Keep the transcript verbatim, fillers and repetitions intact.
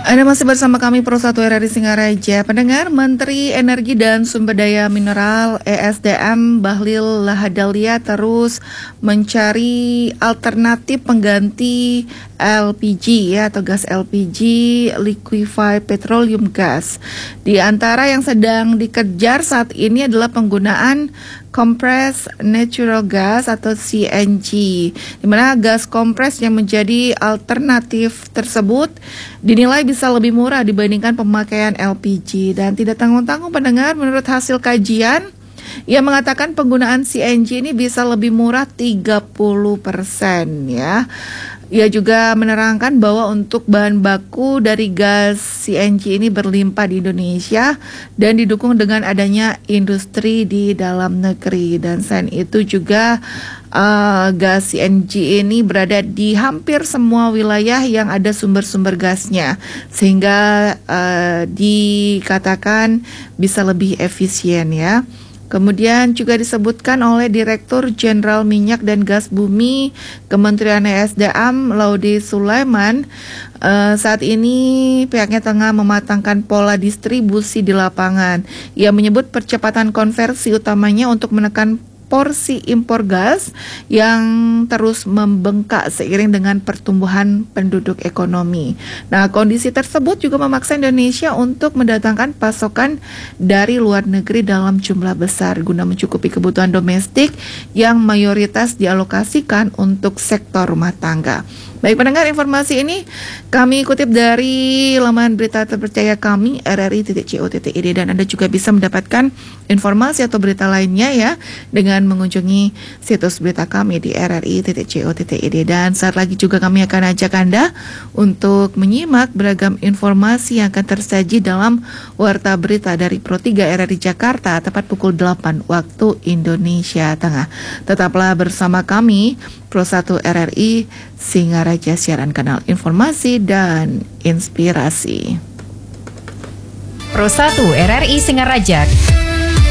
Anda masih bersama kami Pro satu R R I Singaraja. Pendengar, Menteri Energi dan Sumber Daya Mineral E S D M Bahlil Lahadalia terus mencari alternatif pengganti L P G ya atau gas L P G, liquefied petroleum gas. Di antara yang sedang dikejar saat ini adalah penggunaan compressed natural gas atau C N G, di mana gas kompres yang menjadi alternatif tersebut dinilai bisa lebih murah dibandingkan pemakaian L P G. Dan tidak tanggung-tanggung pendengar, menurut hasil kajian ia mengatakan penggunaan C N G ini bisa lebih murah tiga puluh persen ya. Ia juga menerangkan bahwa untuk bahan baku dari gas C N G ini berlimpah di Indonesia dan didukung dengan adanya industri di dalam negeri. Dan selain itu juga uh, gas C N G ini berada di hampir semua wilayah yang ada sumber-sumber gasnya, sehingga uh, dikatakan bisa lebih efisien ya. Kemudian juga disebutkan oleh Direktur Jenderal Minyak dan Gas Bumi Kementerian E S D M Laude Sulaiman, uh, saat ini pihaknya tengah mematangkan pola distribusi di lapangan. Ia menyebut percepatan konversi utamanya untuk menekan porsi impor gas yang terus membengkak seiring dengan pertumbuhan penduduk ekonomi. Nah, kondisi tersebut juga memaksa Indonesia untuk mendatangkan pasokan dari luar negeri dalam jumlah besar guna mencukupi kebutuhan domestik yang mayoritas dialokasikan untuk sektor rumah tangga. Baik pendengar, informasi ini kami kutip dari laman berita terpercaya kami r r i titik co titik i d, dan Anda juga bisa mendapatkan informasi atau berita lainnya ya dengan mengunjungi situs berita kami di r r i titik co titik i d. Dan saat lagi juga kami akan ajak Anda untuk menyimak beragam informasi yang akan tersaji dalam Warta Berita dari Pro tiga R R I Jakarta tepat pukul delapan waktu Indonesia Tengah. Tetaplah bersama kami Pro satu R R I Singaraja, siaran kanal informasi dan inspirasi. Pro satu R R I Singaraja